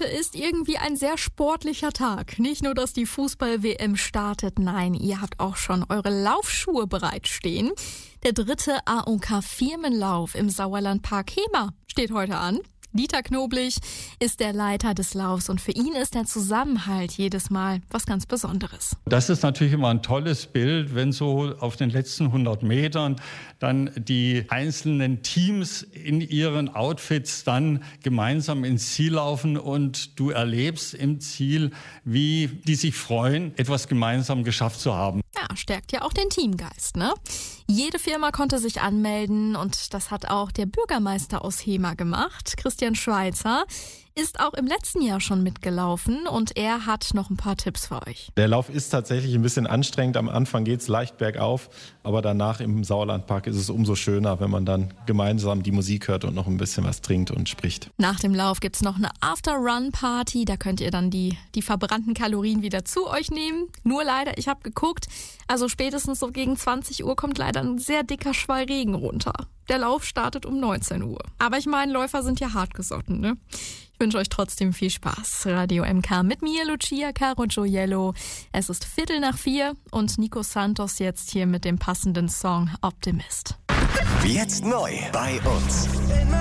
Heute ist irgendwie ein sehr sportlicher Tag. Nicht nur, dass die Fußball-WM startet, nein, ihr habt auch schon eure Laufschuhe bereitstehen. Der 3. AOK-Firmenlauf im Sauerlandpark Hemer steht heute an. Dieter Knoblich ist der Leiter des Laufs und für ihn ist der Zusammenhalt jedes Mal was ganz Besonderes. Das ist natürlich immer ein tolles Bild, wenn so auf den letzten 100 Metern dann die einzelnen Teams in ihren Outfits dann gemeinsam ins Ziel laufen und du erlebst im Ziel, wie die sich freuen, etwas gemeinsam geschafft zu haben. Ja, stärkt ja auch den Teamgeist, ne? Jede Firma konnte sich anmelden und das hat auch der Bürgermeister aus Hemer gemacht. Christian Schweizer ist auch im letzten Jahr schon mitgelaufen und er hat noch ein paar Tipps für euch. Der Lauf ist tatsächlich ein bisschen anstrengend. Am Anfang geht es leicht bergauf, aber danach im Sauerlandpark ist es umso schöner, wenn man dann gemeinsam die Musik hört und noch ein bisschen was trinkt und spricht. Nach dem Lauf gibt's noch eine After-Run-Party. Da könnt ihr dann die verbrannten Kalorien wieder zu euch nehmen. Nur leider, ich habe geguckt, also spätestens so gegen 20 Uhr kommt leider ein sehr dicker Schwall Regen runter. Der Lauf startet um 19 Uhr. Aber ich meine, Läufer sind ja hartgesotten, ne? Ich wünsche euch trotzdem viel Spaß. Radio MK mit mir, Lucia Caro Gioiello. Es ist 3:15 und Nico Santos jetzt hier mit dem passenden Song Optimist. Jetzt neu bei uns.